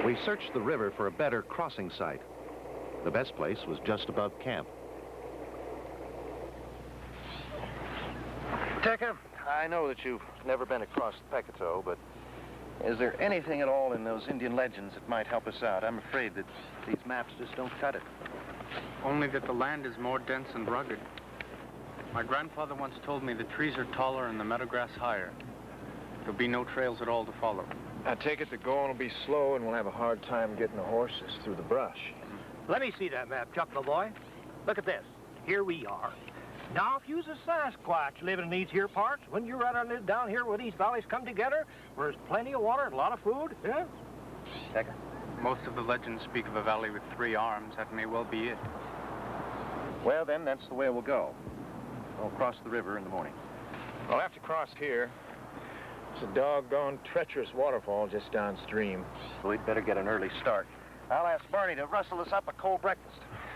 We searched the river for a better crossing site. The best place was just above camp. Teca, I know that you've never been across the Pecatow, but is there anything at all in those Indian legends that might help us out? I'm afraid that these maps just don't cut it. Only that the land is more dense and rugged. My grandfather once told me the trees are taller and the meadowgrass higher. There'll be no trails at all to follow. I take it the going will be slow and we'll have a hard time getting the horses through the brush. Let me see that map, Chuck, my boy. Look at this. Here we are. Now, if you's a Sasquatch living in these here parts, when you rather live down here where these valleys come together, where there's plenty of water and a lot of food, yeah? Teca? Most of the legends speak of a valley with 3 arms. That may well be it. Well, then, that's the way we'll go. We'll cross the river in the morning. I'll have to cross here. It's a doggone treacherous waterfall just downstream. So we'd better get an early start. I'll ask Barney to rustle us up a cold breakfast.